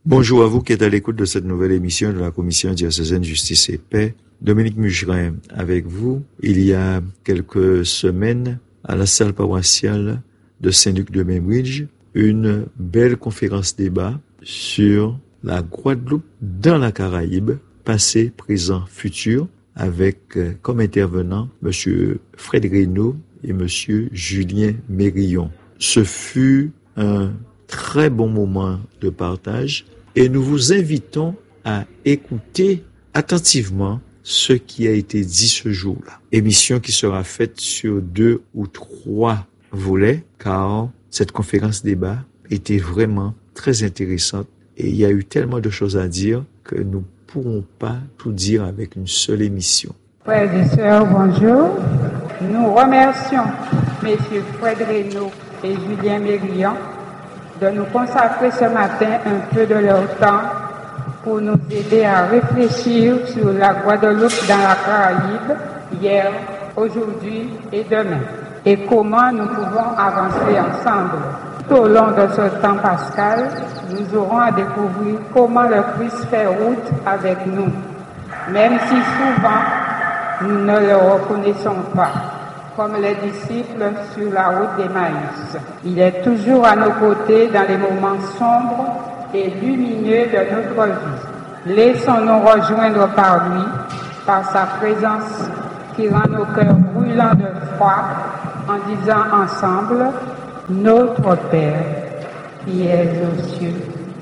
Bonjour à vous qui êtes à l'écoute de cette nouvelle émission de la Commission diocésaine Justice et Paix. Dominique Mugerin avec vous. Il y a quelques semaines, à la salle paroissiale de Saint-Luc de Membridge, une belle conférence débat sur la Guadeloupe dans la Caraïbe, passé, présent, futur, avec comme intervenants Monsieur Fred Reynaud et Monsieur Julien Mérillon. Ce fut un très bon moment de partage et nous vous invitons à écouter attentivement ce qui a été dit ce jour-là. Émission qui sera faite sur 2 ou 3 volets, car cette conférence débat était vraiment très intéressante et il y a eu tellement de choses à dire que nous ne pourrons pas tout dire avec une seule émission. Frères et sœurs, bonjour. Nous remercions messieurs Fred Reynaud et Julien Mérillon de nous consacrer ce matin un peu de leur temps pour nous aider à réfléchir sur la Guadeloupe dans la Caraïbe, hier, aujourd'hui et demain, et comment nous pouvons avancer ensemble. Tout au long de ce temps pascal, nous aurons à découvrir comment le Christ fait route avec nous, même si souvent nous ne le reconnaissons pas, comme les disciples sur la route d'Emmaüs. Il est toujours à nos côtés dans les moments sombres et lumineux de notre vie. Laissons-nous rejoindre par lui, par sa présence qui rend nos cœurs brûlants de froid, en disant ensemble, « Notre Père, qui es aux cieux,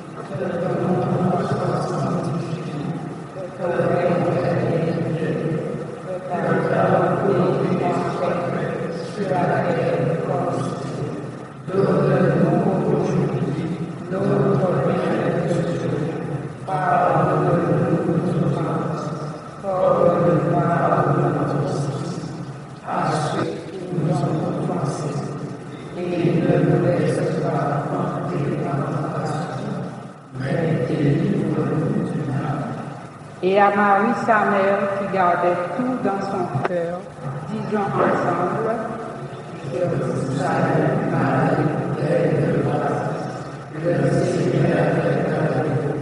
et à Marie, sa mère, qui gardait tout dans son cœur, disons ensemble, le Seigneur est avec